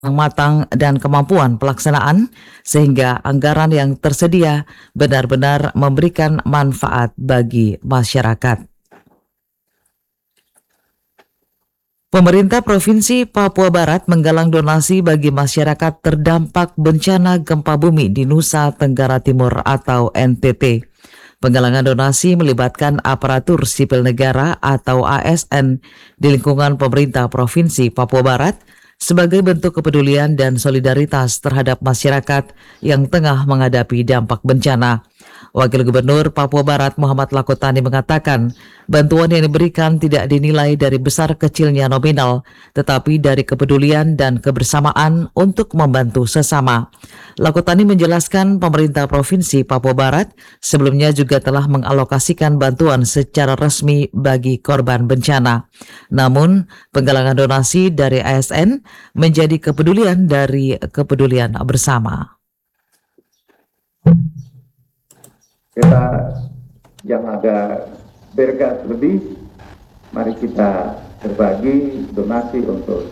yang matang dan kemampuan pelaksanaan sehingga anggaran yang tersedia benar-benar memberikan manfaat bagi masyarakat. Pemerintah Provinsi Papua Barat menggalang donasi bagi masyarakat terdampak bencana gempa bumi di Nusa Tenggara Timur atau NTT. Penggalangan donasi melibatkan aparatur sipil negara atau ASN di lingkungan pemerintah Provinsi Papua Barat sebagai bentuk kepedulian dan solidaritas terhadap masyarakat yang tengah menghadapi dampak bencana. Wakil Gubernur Papua Barat Muhammad Lakotani mengatakan, bantuan yang diberikan tidak dinilai dari besar kecilnya nominal, tetapi dari kepedulian dan kebersamaan untuk membantu sesama. Lakotani menjelaskan pemerintah Provinsi Papua Barat sebelumnya juga telah mengalokasikan bantuan secara resmi bagi korban bencana. Namun, penggalangan donasi dari ASN menjadi kepedulian dari kepedulian bersama. Kita yang ada berkat lebih, mari kita berbagi donasi untuk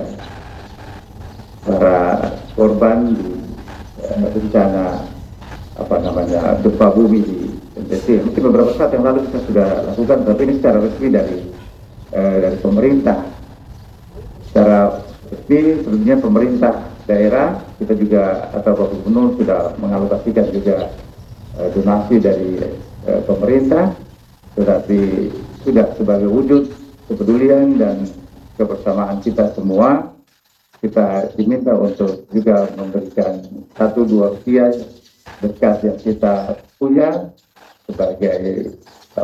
para korban di bencana gempa bumi di NTT. Mungkin beberapa saat yang lalu kita sudah lakukan, tapi ini secara resmi dari pemerintah. Secara resmi sebelumnya pemerintah daerah kita juga atau Bapak Gubernur sudah mengalokasikan juga donasi dari pemerintah, tetapi sudah sebagai wujud kepedulian dan kebersamaan kita semua, kita diminta untuk juga memberikan 1-2 rupiah berkat yang kita punya sebagai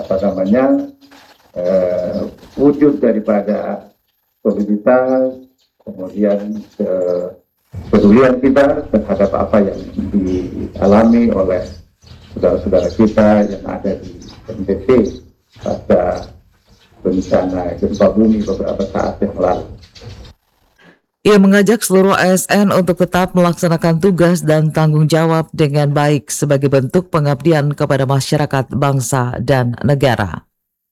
wujud daripada soliditas, kemudian kepedulian kita terhadap apa yang dialami oleh saudara-saudara kita yang ada di NTT pada bencana gempa bumi beberapa saat yang lalu. Ia mengajak seluruh ASN untuk tetap melaksanakan tugas dan tanggung jawab dengan baik sebagai bentuk pengabdian kepada masyarakat, bangsa, dan negara.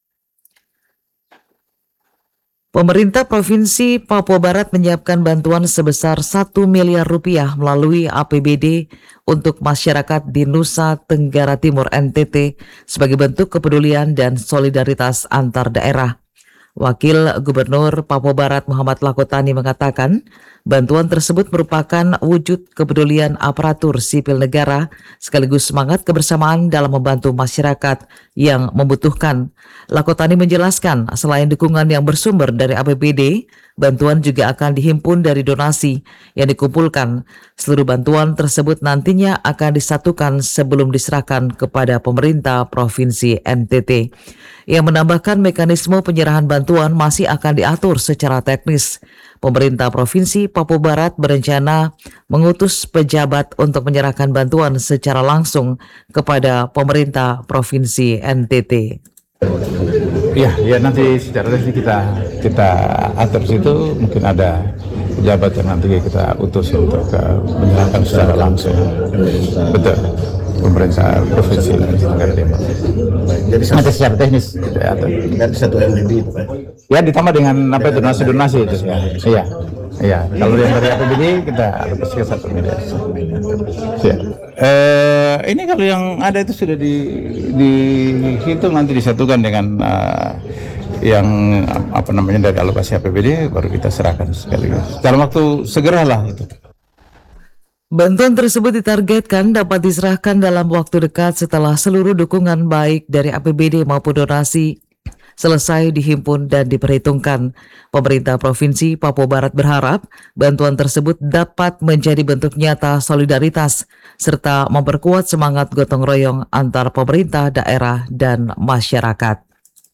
Pemerintah Provinsi Papua Barat menyiapkan bantuan sebesar 1 miliar rupiah melalui APBD untuk masyarakat di Nusa Tenggara Timur NTT sebagai bentuk kepedulian dan solidaritas antar daerah. Wakil Gubernur Papua Barat Muhammad Lakotani mengatakan, bantuan tersebut merupakan wujud kepedulian aparatur sipil negara sekaligus semangat kebersamaan dalam membantu masyarakat yang membutuhkan. Lakotani menjelaskan, selain dukungan yang bersumber dari APBD, bantuan juga akan dihimpun dari donasi yang dikumpulkan. Seluruh bantuan tersebut nantinya akan disatukan sebelum diserahkan kepada pemerintah Provinsi NTT. Yang menambahkan mekanisme penyerahan bantuan masih akan diatur secara teknis. Pemerintah Provinsi Papua Barat berencana mengutus pejabat untuk menyerahkan bantuan secara langsung kepada pemerintah Provinsi NTT. Ya nanti secara resmi kita atur situ, mungkin ada pejabat yang nanti kita utus untuk menyerahkan secara langsung. Betul. Pemerintah Provinsi Tenggara Timur. Jadi nanti secara teknis kita atur. Ganti 1 MDB itu Pak. Ya ditambah dengan donasi itu. Iya. Kalau yang dari APBD kita alokasikan 1 miliar. Ya. Ini kalau yang ada itu sudah dihitung, nanti disatukan dengan yang dari alokasi APBD, baru kita serahkan sekaligus. Dalam waktu segeralah itu. Bantuan tersebut ditargetkan dapat diserahkan dalam waktu dekat setelah seluruh dukungan baik dari APBD maupun donasi selesai dihimpun dan diperhitungkan. Pemerintah Provinsi Papua Barat berharap bantuan tersebut dapat menjadi bentuk nyata solidaritas serta memperkuat semangat gotong royong antar pemerintah daerah dan masyarakat.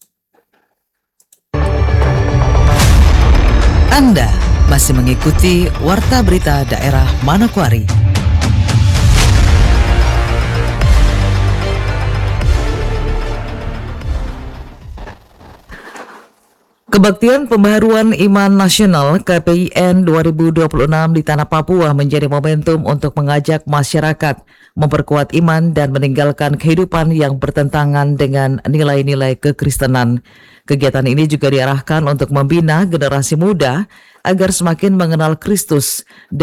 Anda masih mengikuti Warta Berita Daerah Manokwari. Kebaktian Pembaharuan Iman Nasional KPIN 2026 di Tanah Papua menjadi momentum untuk mengajak masyarakat memperkuat iman dan meninggalkan kehidupan yang bertentangan dengan nilai-nilai kekristenan. Kegiatan ini juga diarahkan untuk membina generasi muda agar semakin mengenal Kristus